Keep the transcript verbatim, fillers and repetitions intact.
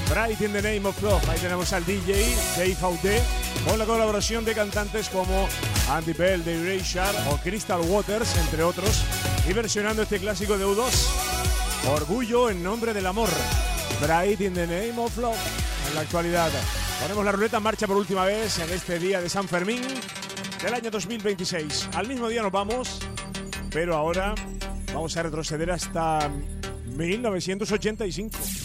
Bright in the Name of Love. Ahí tenemos al D J Dave Audé con la colaboración de cantantes como Andy Bell de Erasure o Crystal Waters, entre otros, y versionando este clásico de U dos, Orgullo en nombre del amor. Bright in the Name of Love. En la actualidad ponemos la ruleta en marcha por última vez en este día de San Fermín del año dos mil veintiséis. Al mismo día nos vamos, pero ahora vamos a retroceder hasta mil novecientos ochenta y cinco.